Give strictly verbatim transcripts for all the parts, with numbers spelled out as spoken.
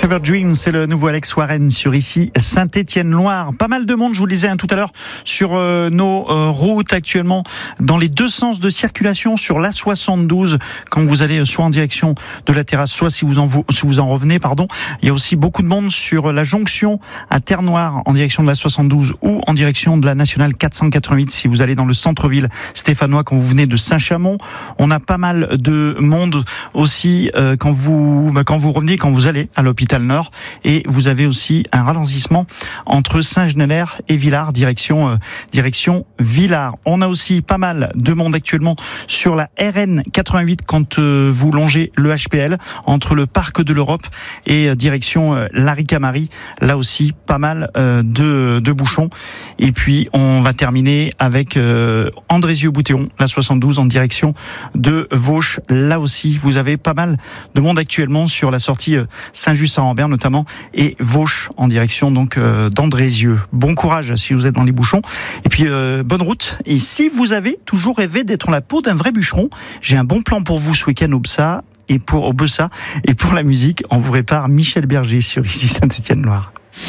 Fever Dream, c'est le nouveau Alex Warren sur ici Saint-Étienne-Loire. Pas mal de monde, je vous le disais hein, tout à l'heure, sur euh, nos euh, routes actuellement, dans les deux sens de circulation sur l'A soixante-douze, quand vous allez soit en direction de la terrasse, soit si vous en, si vous en revenez, pardon. Il y a aussi beaucoup de monde sur la jonction à Terre-Noire en direction de la soixante-douze ou en direction de la nationale quatre cent quatre-vingt-huit si vous allez dans le centre-ville stéphanois quand vous venez de Saint-Chamond. On a pas mal de monde aussi euh, quand vous bah, quand vous revenez, quand vous allez à l'hôpital Nord, et vous avez aussi un ralentissement entre Saint-Genélaire et Villars, direction euh, direction Villars. On a aussi pas mal de monde actuellement sur la R N quatre-vingt-huit quand euh, vous longez le H P L entre le parc de l'Europe et euh, direction euh, Larricamari. Là aussi pas mal euh, de de bouchons. Et puis on va terminer avec euh, Andrézieux-Boutéon, la soixante-douze en direction de Vauche. Là aussi vous avez pas mal de monde actuellement sur la sortie euh, Saint-Just-Saint-Rambert notamment, et Vauche en direction donc euh, d'Andrézieux. Bon courage si vous êtes dans les bouchons, et puis euh, bonne route. Et si vous avez toujours rêvé d'être en la peau d'un vrai bûcheron, j'ai un bon plan pour vous ce week-end au Bessa et pour au Bessa et pour la musique, on vous répare Michel Berger sur ici Saint-Étienne-Loire.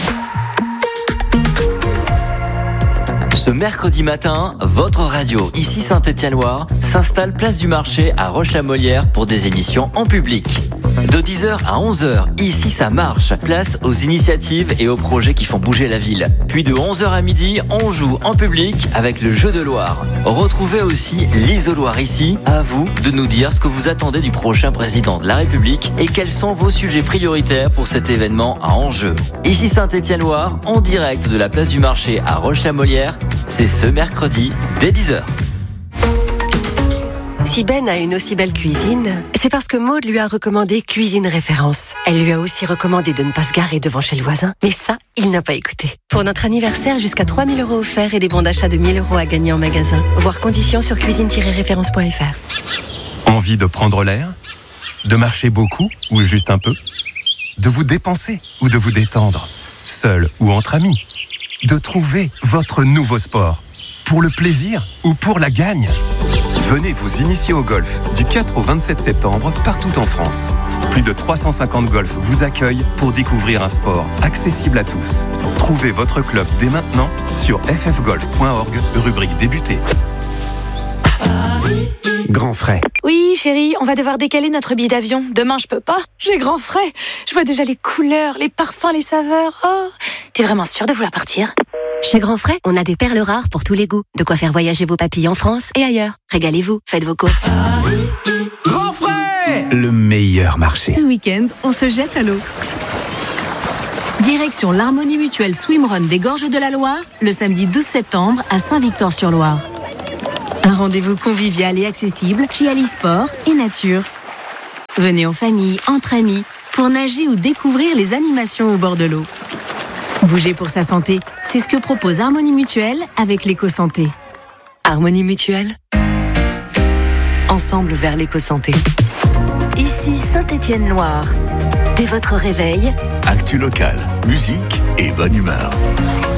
Ce mercredi matin, votre radio, ici Saint-Étienne-Loire, s'installe place du marché à Roche-la-Molière pour des émissions en public. De dix heures à onze heures, ici ça marche. Place aux initiatives et aux projets qui font bouger la ville. Puis de onze heures à midi, on joue en public avec le jeu de Loire. Retrouvez aussi l'Isoloir ici. À vous de nous dire ce que vous attendez du prochain président de la République et quels sont vos sujets prioritaires pour cet événement à enjeu. Ici Saint-Étienne-Loire, en direct de la place du marché à Roche-la-Molière. C'est ce mercredi dès dix heures. Si Ben a une aussi belle cuisine, c'est parce que Maude lui a recommandé Cuisine Référence. Elle lui a aussi recommandé de ne pas se garer devant chez le voisin. Mais ça, il n'a pas écouté. Pour notre anniversaire, jusqu'à trois mille euros offerts et des bons d'achat de mille euros à gagner en magasin. Voir conditions sur cuisine tiret référence point f r. Envie de prendre l'air ? De marcher beaucoup ou juste un peu ? De vous dépenser ou de vous détendre ? Seul ou entre amis ? De trouver votre nouveau sport ? Pour le plaisir ou pour la gagne ? Venez vous initier au golf du quatre au vingt-sept septembre partout en France. Plus de trois cent cinquante golfs vous accueillent pour découvrir un sport accessible à tous. Trouvez votre club dès maintenant sur f f golf point org, rubrique débuter. Grand frais. Oui, chérie, on va devoir décaler notre billet d'avion. Demain, je peux pas. J'ai grand frais. Je vois déjà les couleurs, les parfums, les saveurs. Oh, t'es vraiment sûre de vouloir partir ? Chez Grand Frais, on a des perles rares pour tous les goûts. De quoi faire voyager vos papilles en France et ailleurs. Régalez-vous, faites vos courses. Grand frais, le meilleur marché. Ce week-end, on se jette à l'eau. Direction l'Harmonie Mutuelle Swimrun des Gorges de la Loire, le samedi douze septembre à Saint-Victor-sur-Loire. Un rendez-vous convivial et accessible qui allie sport et nature. Venez en famille, entre amis, pour nager ou découvrir les animations au bord de l'eau. Bouger pour sa santé, c'est ce que propose Harmonie Mutuelle avec l'éco-santé. Harmonie Mutuelle, ensemble vers l'éco-santé. Ici Saint-Étienne-Loire. Dès votre réveil, actu local, musique et bonne humeur.